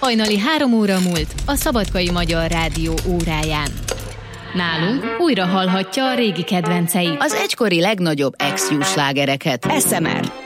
Hajnali 3 óra múlt a Szabadkai Magyar Rádió óráján. Nálunk újra hallhatja a régi kedvenceit. Az egykori legnagyobb ex-Hughes slágereket. SMR.